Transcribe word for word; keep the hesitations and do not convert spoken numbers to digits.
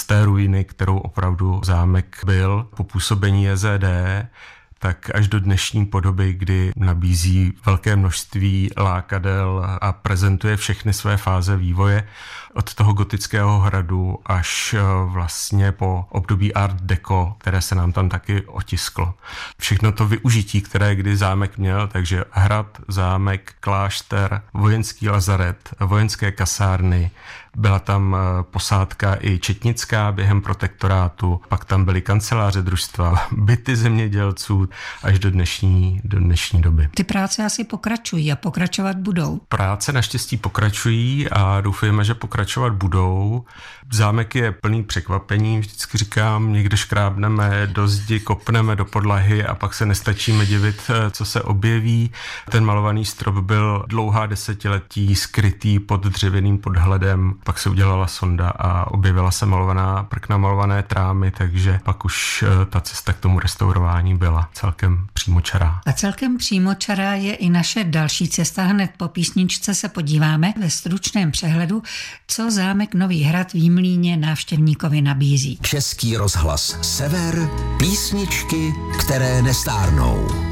z té ruiny, kterou opravdu zámek byl po působení J Z D, tak až do dnešní podoby, kdy nabízí velké množství lákadel a prezentuje všechny své fáze vývoje od toho gotického hradu až vlastně po období Art Deco, které se nám tam taky otisklo. Všechno to využití, které kdy zámek měl, takže hrad, zámek, klášter, vojenský lazaret, vojenské kasárny, byla tam posádka i četnická během protektorátu, pak tam byly kanceláře družstva, byty zemědělců až do dnešní, do dnešní doby. Ty práce asi pokračují a pokračovat budou. Práce naštěstí pokračují a doufujeme, že pokračovat budou. Zámek je plný překvapení, vždycky říkám, někde škrábneme do zdi, kopneme do podlahy a pak se nestačíme divit, co se objeví. Ten malovaný strop byl dlouhá desetiletí skrytý pod dřevěným podhledem, pak se udělala sonda a objevila se malovaná prkna, malované trámy, takže pak už ta cesta k tomu restaurování byla celkem přímočará. A celkem přímočará je i naše další cesta. Hned po písničce se podíváme ve stručném přehledu, co zámek Nový Hrad v Jimlíně návštěvníkovi nabízí. Český rozhlas Sever, písničky, které nestárnou.